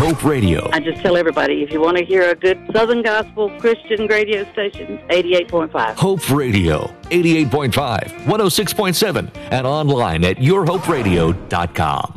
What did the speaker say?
Hope Radio. I just tell everybody, if you want to hear a good Southern Gospel Christian radio station, 88.5. Hope Radio, 88.5, 106.7, and online at yourhoperadio.com.